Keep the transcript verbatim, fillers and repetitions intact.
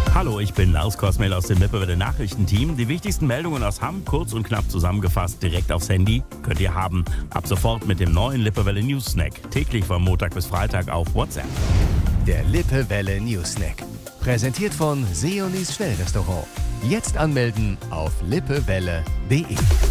Hallo, ich bin Lars Kosmel aus dem Lippewelle Nachrichtenteam. Die wichtigsten Meldungen aus Hamm, kurz und knapp zusammengefasst, direkt aufs Handy, könnt ihr haben. Ab sofort mit dem neuen Lippewelle News Snack. Täglich von Montag bis Freitag auf WhatsApp. Der Lippewelle News Snack. Präsentiert von Seonis Schnellrestaurant. Jetzt anmelden auf lippewelle punkt de.